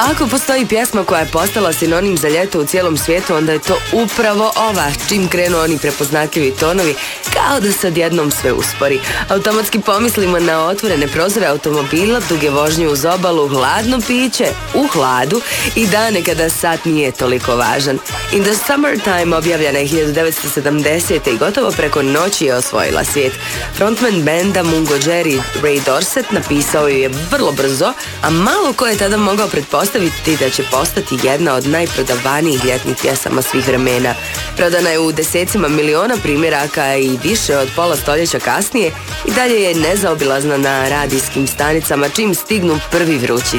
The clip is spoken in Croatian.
Ako postoji pjesma koja je postala sinonim za ljeto u cijelom svijetu, onda je to upravo ova. Čim krenu oni prepoznatljivi tonovi, kao da se odjednom sve uspori. Automatski pomislimo na otvorene prozore automobila, duge vožnje uz obalu, hladno piće u hladu i dane kada sat nije toliko važan. In the Summertime objavljena je 1970. i gotovo preko noći je osvojila svijet. Frontman benda Mungo Jerry, Ray Dorset, napisao ju je vrlo brzo, a malo ko je tada mogao pretpostaviti da će postati jedna od najprodavanijih ljetnih pjesama svih vremena. Prodana je u desecima miliona primjeraka i više od pola stoljeća kasnije i dalje je nezaobilazna na radijskim stanicama čim stignu prvi vrući